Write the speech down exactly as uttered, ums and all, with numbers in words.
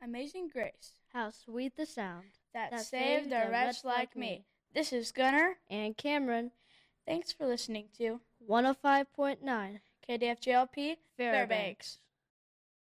Amazing grace, how sweet the sound that, that saved a wretch like me. This is Gunnar and Cameron. Thanks for listening to one oh five point nine K D F J L P Fairbanks. Fairbanks.